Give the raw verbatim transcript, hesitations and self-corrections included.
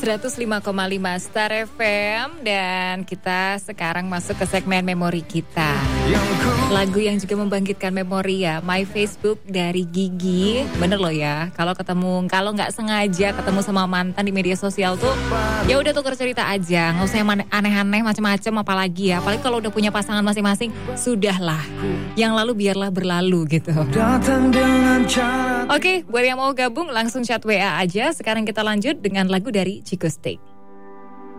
seratus lima koma lima Star F M. Dan kita sekarang masuk ke segmen memori kita. Lagu yang juga membangkitkan memori ya, My Facebook dari Gigi. Bener loh ya, kalau ketemu, kalau nggak sengaja ketemu sama mantan di media sosial tuh, ya udah tukar cerita aja, nggak usah yang aneh-aneh macam-macam apalagi ya. Apalagi kalau udah punya pasangan masing-masing, sudahlah. Yang lalu biarlah berlalu gitu. Oke, buat yang mau gabung langsung chat W A aja. Sekarang kita lanjut dengan lagu dari Chico Stick.